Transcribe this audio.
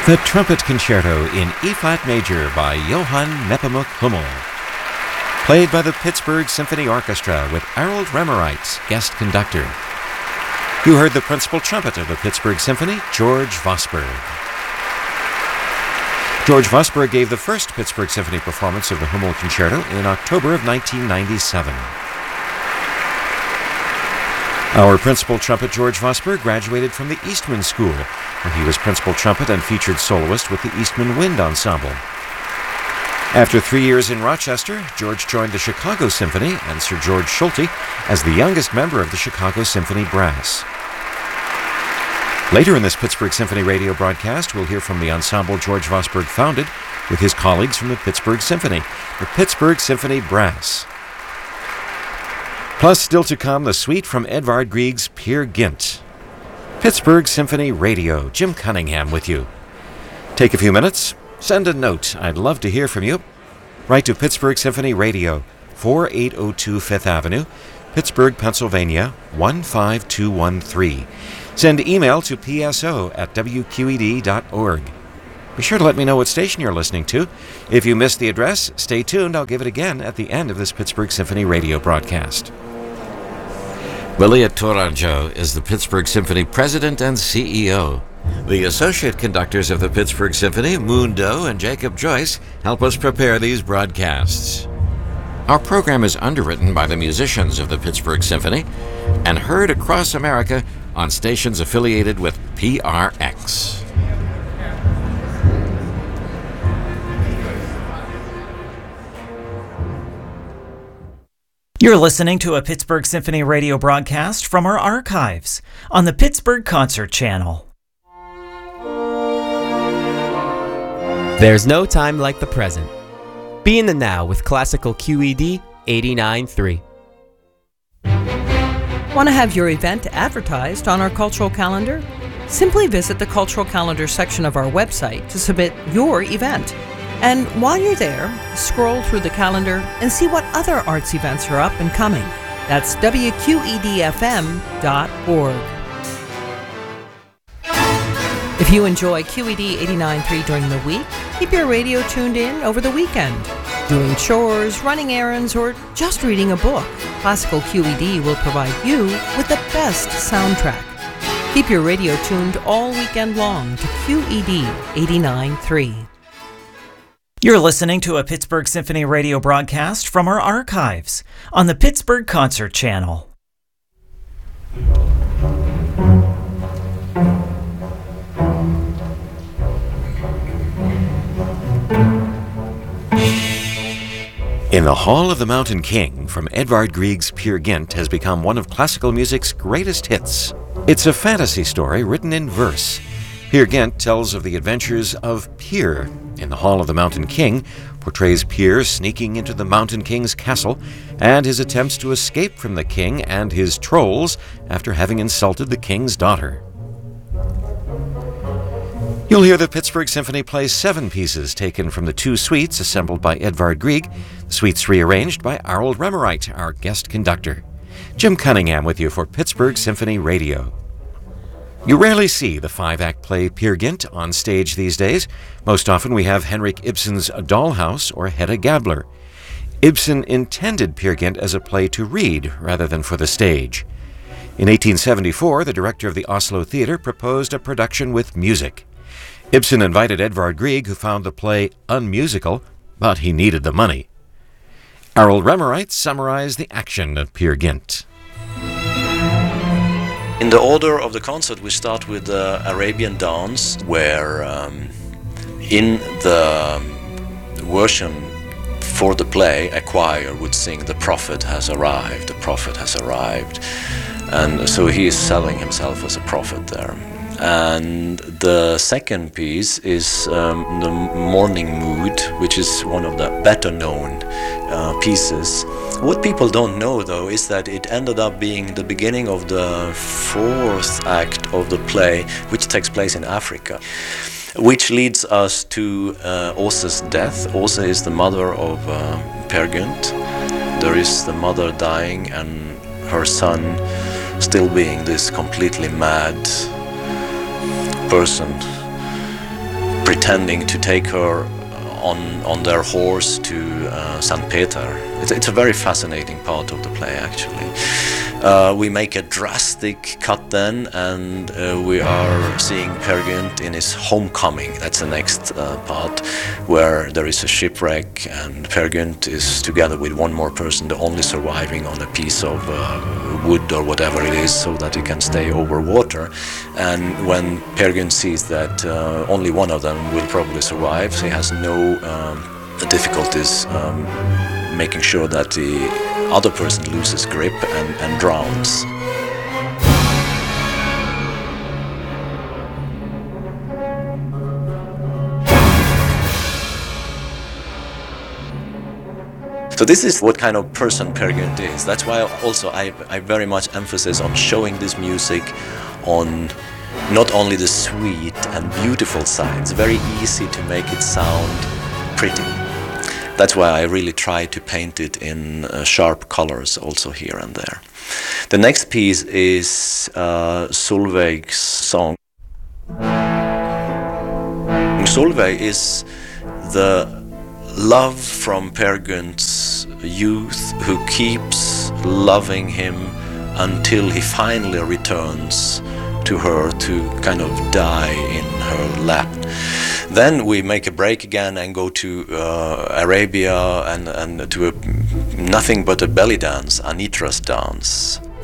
The Trumpet Concerto in E-flat major by Johann Nepomuk Hummel. Played by the Pittsburgh Symphony Orchestra with Harold Remmereit, guest conductor. You heard the principal trumpet of the Pittsburgh Symphony, George Vosburgh. George Vosburgh gave the first Pittsburgh Symphony performance of the Hummel Concerto in October of 1997. Our principal trumpet, George Vosburgh, graduated from the Eastman School, where he was principal trumpet and featured soloist with the Eastman Wind Ensemble. After 3 years in Rochester, George joined the Chicago Symphony and Sir George Schulte as the youngest member of the Chicago Symphony Brass. Later in this Pittsburgh Symphony radio broadcast, we'll hear from the ensemble George Vosburgh founded with his colleagues from the Pittsburgh Symphony, the Pittsburgh Symphony Brass. Plus, still to come, the suite from Edvard Grieg's Peer Gynt. Pittsburgh Symphony Radio, Jim Cunningham with you. Take a few minutes, send a note. I'd love to hear from you. Write to Pittsburgh Symphony Radio, 4802 Fifth Avenue, Pittsburgh, Pennsylvania, 15213. Send email to pso@wqed.org. Be sure to let me know what station you're listening to. If you missed the address, stay tuned. I'll give it again at the end of this Pittsburgh Symphony radio broadcast. Lilia Tourangeau is the Pittsburgh Symphony president and CEO. The associate conductors of the Pittsburgh Symphony, Moon Doe and Jacob Joyce, help us prepare these broadcasts. Our program is underwritten by the musicians of the Pittsburgh Symphony and heard across America on stations affiliated with PRX. You're listening to a Pittsburgh Symphony radio broadcast from our archives on the Pittsburgh Concert Channel. There's no time like the present. Be in the now with classical QED 89.3. Want to have your event advertised on our cultural calendar? Simply visit the cultural calendar section of our website to submit your event. And while you're there, scroll through the calendar and see what other arts events are up and coming. That's WQEDFM.org. If you enjoy QED 89.3 during the week, keep your radio tuned in over the weekend. Doing chores, running errands, or just reading a book, Classical QED will provide you with the best soundtrack. Keep your radio tuned all weekend long to QED 89.3. You're listening to a Pittsburgh Symphony radio broadcast from our archives on the Pittsburgh Concert Channel. In the Hall of the Mountain King from Edvard Grieg's Peer Gynt has become one of classical music's greatest hits. It's a fantasy story written in verse. Peer Gynt tells of the adventures of Peer. In the Hall of the Mountain King portrays Peer sneaking into the Mountain King's castle and his attempts to escape from the king and his trolls after having insulted the king's daughter. You'll hear the Pittsburgh Symphony play 7 pieces taken from the 2 suites assembled by Edvard Grieg, the suites rearranged by Harold Remmereit, our guest conductor. Jim Cunningham with you for Pittsburgh Symphony Radio. You rarely see the 5-act play Peer Gynt on stage these days. Most often we have Henrik Ibsen's Dollhouse or Hedda Gabler. Ibsen intended Peer Gynt as a play to read rather than for the stage. In 1874, the director of the Oslo Theatre proposed a production with music. Ibsen invited Edvard Grieg, who found the play unmusical, but he needed the money. Harold Remmereit summarized the action of Peer Gynt. In the order of the concert, we start with the Arabian dance, where in the version for the play, a choir would sing, "The prophet has arrived, the prophet has arrived." And so he is selling himself as a prophet there. And the second piece is the Morning Mood, which is one of the better known pieces. What people don't know, though, is that it ended up being the beginning of the 4th act of the play, which takes place in Africa, which leads us to Åse's death. Åse is the mother of Peer Gynt. There is the mother dying and her son still being this completely mad person pretending to take her on their horse to St. Peter. It's a very fascinating part of the play, actually. We make a drastic cut then, and we are seeing Peer Gynt in his homecoming. That's the next part, where there is a shipwreck, and Peer Gynt is together with one more person, the only surviving on a piece of wood or whatever it is, so that he can stay over water. And when Peer Gynt sees that only one of them will probably survive, he has no difficulties making sure that the other person loses grip and drowns. So this is what kind of person Peer Gynt is. That's why also I very much emphasis on showing this music on not only the sweet and beautiful side. It's very easy to make it sound pretty. That's why I really try to paint it in sharp colors also here and there. The next piece is Solveig's song. Solveig is the love from Peer Gynt's youth, who keeps loving him until he finally returns to her to kind of die in her lap. Then we make a break again and go to Arabia and to nothing but a belly dance, Anitra's dance.